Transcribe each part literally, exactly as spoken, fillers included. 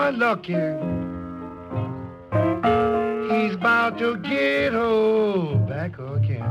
boy looking. He's about to get her back again.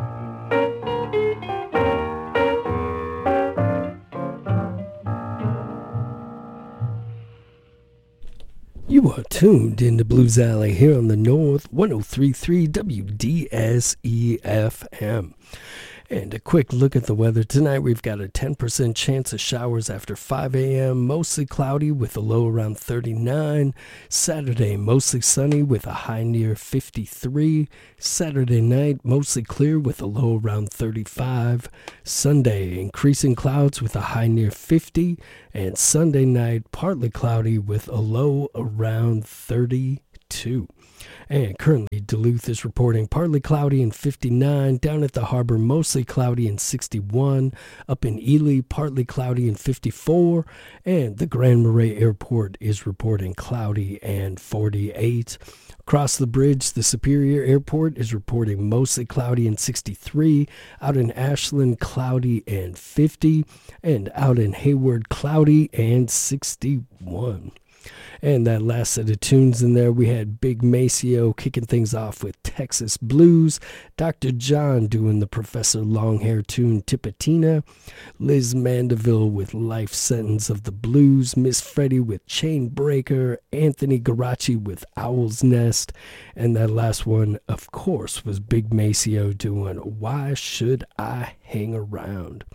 You are tuned into Blues Alley here on the North one oh three point three W D S E F M. And a quick look at the weather. Tonight we've got a ten percent chance of showers after five a.m. Mostly cloudy with a low around thirty-nine. Saturday mostly sunny with a high near fifty-three. Saturday night mostly clear with a low around thirty-five. Sunday increasing clouds with a high near fifty. And Sunday night partly cloudy with a low around thirty-two. And currently Duluth is reporting partly cloudy and fifty-nine. Down at the harbor, mostly cloudy and sixty-one. Up in Ely, partly cloudy and fifty-four. And the Grand Marais Airport is reporting cloudy and forty-eight. Across the bridge, the Superior Airport is reporting mostly cloudy and sixty-three. Out in Ashland, cloudy and fifty. And out in Hayward, cloudy and sixty-one. And that last set of tunes in there, we had Big Maceo kicking things off with Texas Blues, Doctor John doing the Professor Longhair tune Tipatina, Liz Mandeville with Life Sentence of the Blues, Miss Freddie with Chain Breaker, Anthony Garaci with Owl's Nest, and that last one, of course, was Big Maceo doing Why Should I Hang Around?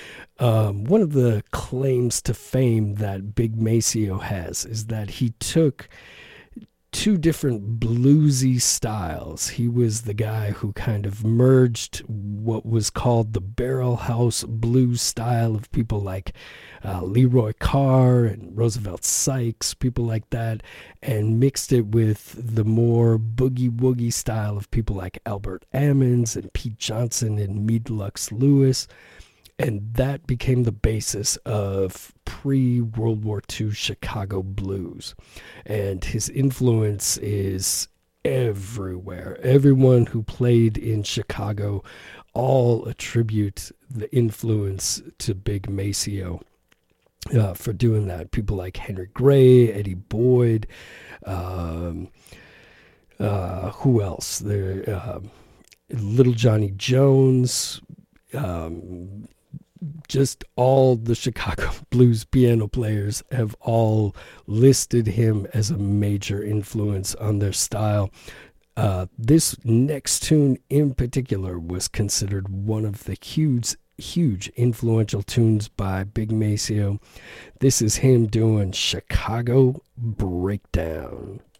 Um, one of the claims to fame that Big Maceo has is that he took two different bluesy styles. He was the guy who kind of merged what was called the barrel house blues style of people like uh, Leroy Carr and Roosevelt Sykes, people like that, and mixed it with the more boogie-woogie style of people like Albert Ammons and Pete Johnson and Meade Lux Lewis. And that became the basis of pre-World War Two Chicago blues. And his influence is everywhere. Everyone who played in Chicago all attribute the influence to Big Maceo uh, for doing that. People like Henry Gray, Eddie Boyd, um, uh, who else? There, uh, Little Johnny Jones, um, just all the Chicago blues piano players have all listed him as a major influence on their style. Uh, this next tune in particular was considered one of the huge, huge influential tunes by Big Maceo. This is him doing Chicago Breakdown.